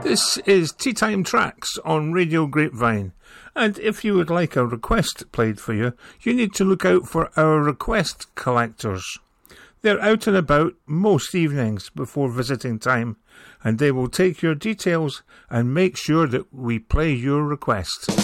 This is Tea Time Tracks on Radio Grapevine, and if you would like a request played for you, you need to look out for our request collectors. They're out and about most evenings before visiting time, and they will take your details and make sure that we play your request.